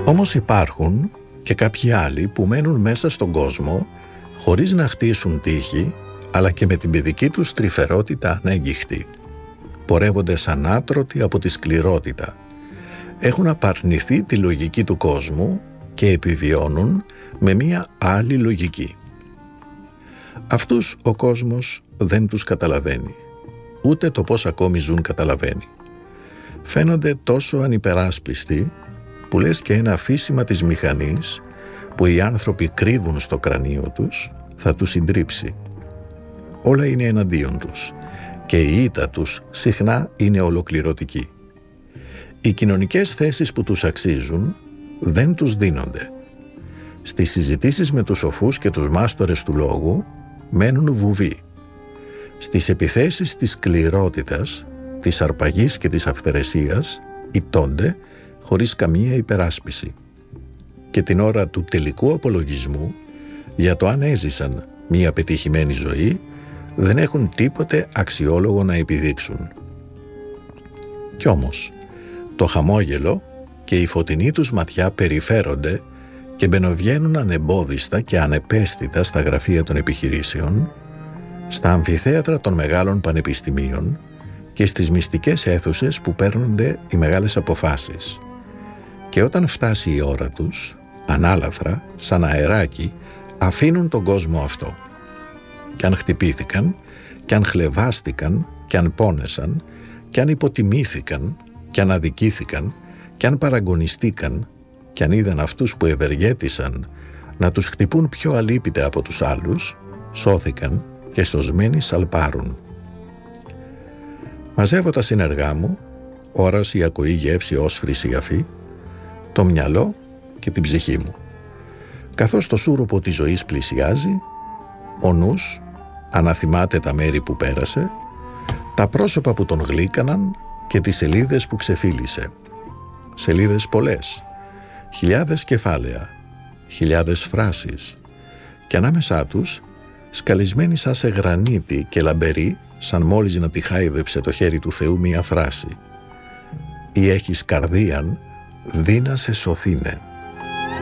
Όμως υπάρχουν και κάποιοι άλλοι που μένουν μέσα στον κόσμο χωρίς να χτίσουν τείχη, αλλά και με την παιδική τους τρυφερότητα ανέγγιχτη. Πορεύονται σαν άτρωτοι από τη σκληρότητα. Έχουν απαρνηθεί τη λογική του κόσμου και επιβιώνουν με μία άλλη λογική. Αυτούς ο κόσμος δεν τους καταλαβαίνει. Ούτε το πώς ακόμη ζουν καταλαβαίνει. Φαίνονται τόσο ανυπεράσπιστοι που λες και ένα αφήσιμα της μηχανής που οι άνθρωποι κρύβουν στο κρανίο τους θα τους συντρίψει. Όλα είναι εναντίον τους και η ήττα τους συχνά είναι ολοκληρωτική. Οι κοινωνικές θέσεις που τους αξίζουν δεν τους δίνονται. Στις συζητήσεις με τους σοφούς και τους μάστορες του λόγου μένουν βουβοί. Στις επιθέσεις της σκληρότητας, της αρπαγής και της αυθαιρεσίας ηττώνται χωρίς καμία υπεράσπιση. Και την ώρα του τελικού απολογισμού για το αν έζησαν μια πετυχημένη ζωή δεν έχουν τίποτε αξιόλογο να επιδείξουν. Κι όμως το χαμόγελο και η φωτεινή τους ματιά περιφέρονται και μπαινοβγαίνουν ανεμπόδιστα και ανεπαίσθητα στα γραφεία των επιχειρήσεων, στα αμφιθέατρα των μεγάλων πανεπιστημίων και στις μυστικές αίθουσες που παίρνονται οι μεγάλες αποφάσεις. Και όταν φτάσει η ώρα τους, ανάλαφρα, σαν αεράκι, αφήνουν τον κόσμο αυτό. Κι αν χτυπήθηκαν, κι αν χλεβάστηκαν, κι αν πόνεσαν, κι αν υποτιμήθηκαν, κι αν αδικήθηκαν, κι αν παραγωνιστήκαν, κι αν είδαν αυτούς που ευεργέτησαν να τους χτυπούν πιο αλίπητα από τους άλλους, σώθηκαν και σωσμένοι σαλπάρουν. Μαζεύω τα συνεργά μου, όραση, ακοή, γεύση, όσφρηση, αφή, το μυαλό και την ψυχή μου. Καθώς το σούρουπο της ζωής πλησιάζει, ο νους αναθυμάται τα μέρη που πέρασε, τα πρόσωπα που τον γλύκαναν και τις σελίδες που ξεφύλισε. Σελίδες πολλές, χιλιάδες κεφάλαια, χιλιάδες φράσεις και ανάμεσά τους σκαλισμένοι σαν σε γρανίτη και λαμπερή, σαν μόλις να τη χάιδεψε το χέρι του Θεού μία φράση: «Ή έχεις καρδίαν, δίνα σε σωθήνε».